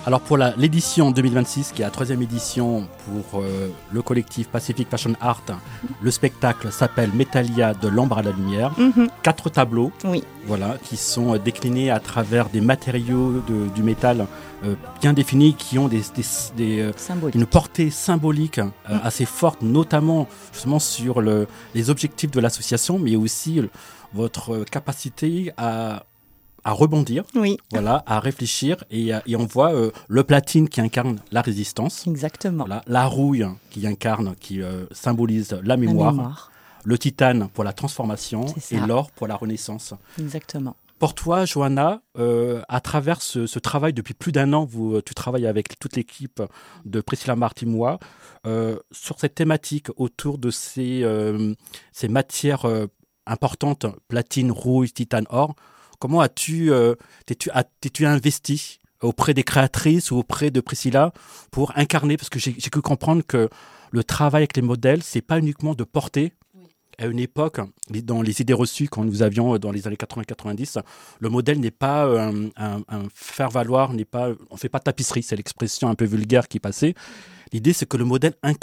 Alors pour l'édition 2026, qui est la 3e édition pour le collectif Pacific Fashion Art, le spectacle s'appelle Métallia de l'ombre à la lumière. 4 tableaux, Oui. voilà, qui sont déclinés à travers des matériaux du métal bien définis, qui ont une portée symbolique assez forte, notamment justement sur les objectifs de l'association, mais aussi votre capacité à rebondir, Oui. voilà, à réfléchir, et on voit le platine qui incarne la résistance, Exactement. voilà, la rouille qui symbolise la mémoire, le titane pour la transformation et l'or pour la renaissance. Exactement. Pour toi, Johanna, à travers ce travail, depuis plus d'1 an, tu travailles avec toute l'équipe de Priscilla Martimois sur cette thématique autour de ces matières importantes, platine, rouille, titane, or. Comment t'es-tu investi auprès des créatrices ou auprès de Priscilla pour incarner, parce que j'ai cru comprendre que le travail avec les modèles, c'est pas uniquement de porter. À une époque, dans les idées reçues quand nous avions dans les années 80-90, le modèle n'est pas un faire-valoir, on ne fait pas de tapisserie, c'est l'expression un peu vulgaire qui passait. L'idée, c'est que le modèle incarne